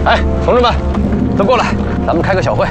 哎，同志们，都过来，咱们开个小会。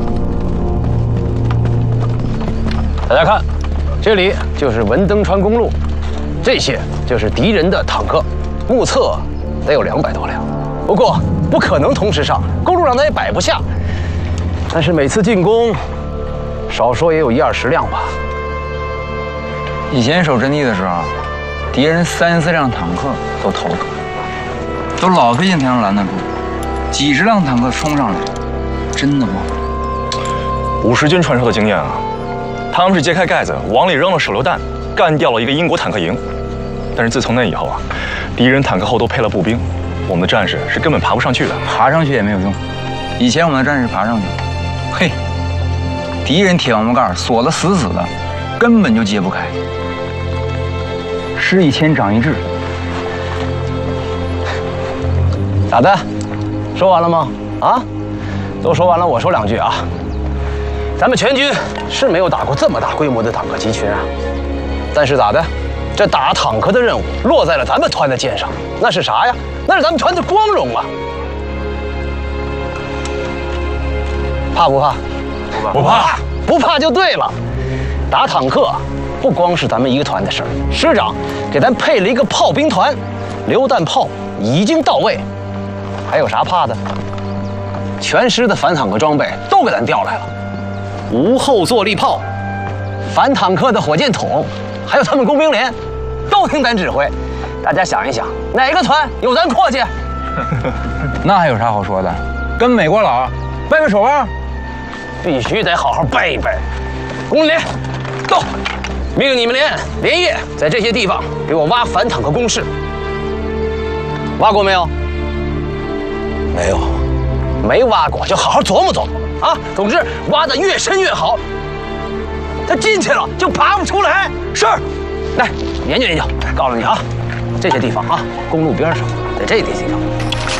大家看，这里就是文登川公路，这些就是敌人的坦克，目测得有200多辆。不过不可能同时上，公路上咱也摆不下。但是每次进攻，少说也有10-20辆吧。 以前守阵地的时候，敌人3、4辆坦克都头疼，都老费劲才能拦得住。几十辆坦克冲上来，真的不好。 50军传授的经验啊，他们是揭开盖子往里扔了手榴弹，干掉了一个英国坦克营。但是自从那以后啊，敌人坦克后都配了步兵，我们的战士是根本爬不上去的。 爬上去也没有用。以前我们的战士爬上去，嘿，敌人铁王八盖锁得死死的，根本就揭不开。师一千长一智。 咋的？说完了吗？啊？都说完了，我说2句啊。咱们全军是没有打过这么大规模的坦克集群啊，但是咋的？这打坦克的任务落在了咱们团的肩上，那是啥呀？那是咱们团的光荣啊！怕不怕？ 不怕， 不怕就对了。打坦克不光是咱们一个团的事儿，师长给咱配了一个炮兵团，榴弹炮已经到位，还有啥怕的？全师的反坦克装备都给咱调来了，无后坐力炮、反坦克的火箭筒，还有他们工兵连，都听咱指挥。大家想一想，哪个团有咱阔气？ 那还有啥好说的？跟美国佬掰掰手腕， 必须得好好掰一掰。工连，到！命令你们连夜在这些地方给我挖反坦克工事。挖过没有？没有，没挖过就好好琢磨琢磨啊！总之，挖得越深越好。他进去了就爬不出来。是，来研究研究。告诉你啊，这些地方啊，公路边上，在这些地方